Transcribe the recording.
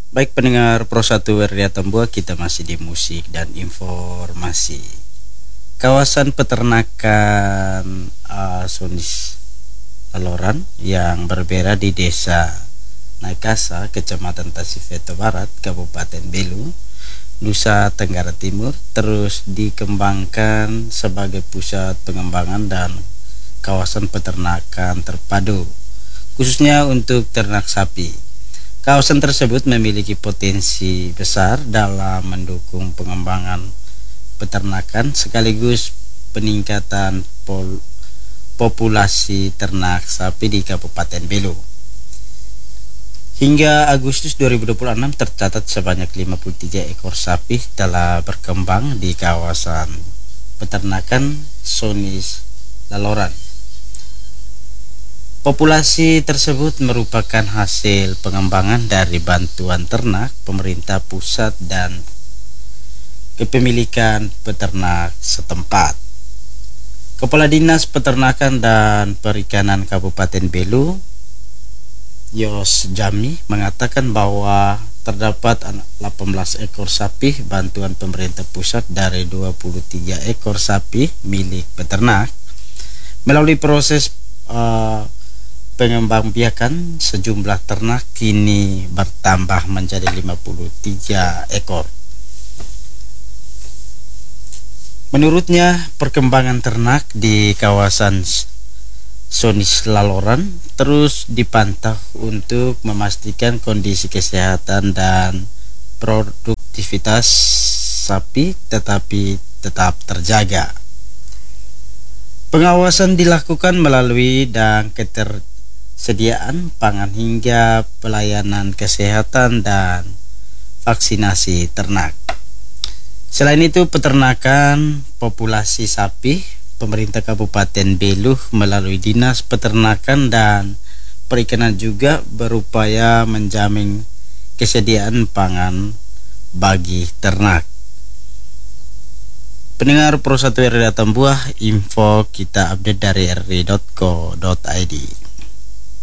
Baik pendengar Pro 1 RRI Atambua, kita masih di musik dan informasi. Kawasan peternakan Sonis Laloran yang berbeda di Desa Naikasa, Kecamatan Tasifeto Barat, Kabupaten Belu, Nusa Tenggara Timur, terus dikembangkan sebagai pusat pengembangan dan kawasan peternakan terpadu, khususnya untuk ternak sapi. Kawasan tersebut memiliki potensi besar dalam mendukung pengembangan peternakan sekaligus peningkatan populasi ternak sapi di Kabupaten Belu. Hingga Agustus 2026 tercatat sebanyak 53 ekor sapi telah berkembang di kawasan peternakan Sonis Laloran. Populasi tersebut merupakan hasil pengembangan dari bantuan ternak pemerintah pusat dan kepemilikan peternak setempat. Kepala Dinas Peternakan dan Perikanan Kabupaten Belu, Yos Jami, mengatakan bahwa terdapat 18 ekor sapi bantuan pemerintah pusat dari 23 ekor sapi milik peternak. Melalui proses pengembangbiakan, sejumlah ternak kini bertambah menjadi 53 ekor. Menurutnya, perkembangan ternak di kawasan Sonis Laloran terus dipantau untuk memastikan kondisi kesehatan dan produktivitas sapi tetap terjaga. Pengawasan dilakukan melalui dan ketersediaan pangan hingga pelayanan kesehatan dan vaksinasi ternak. Selain itu, peternakan populasi sapi, pemerintah Kabupaten Belu melalui Dinas Peternakan dan Perikanan juga berupaya menjamin kesediaan pangan bagi ternak. Pendengar Pro 1 RRI Atambua, info kita update dari rri.co.id.